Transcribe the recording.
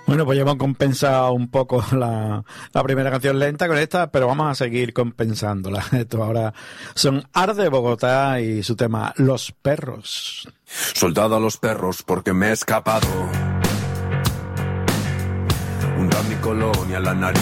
Bueno, pues ya hemos compensado un poco la primera canción lenta con esta, pero vamos a seguir compensándola. Esto ahora son Art de Bogotá y su tema Los Perros. Soldado a los perros porque me he escapado. Hunda mi colonia, la nariz.